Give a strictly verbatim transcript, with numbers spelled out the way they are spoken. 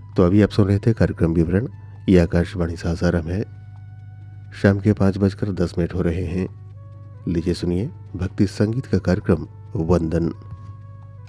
तो अभी आप सुन रहे थे कार्यक्रम विवरण। ये आकाशवाणी सासाराम है। शाम के पाँच बजकर दस मिनट हो रहे हैं। लीजिए सुनिए भक्ति संगीत का कार्यक्रम वंदन।